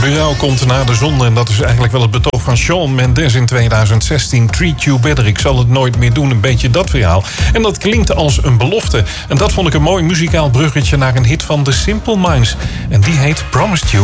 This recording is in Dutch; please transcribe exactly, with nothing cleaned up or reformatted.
Berouw komt na de zon en dat is eigenlijk wel het betoog van Shawn Mendes in tweeduizend zestien. Treat You Better, ik zal het nooit meer doen, een beetje dat verhaal. En dat klinkt als een belofte. En dat vond ik een mooi muzikaal bruggetje naar een hit van The Simple Minds. En die heet Promised You.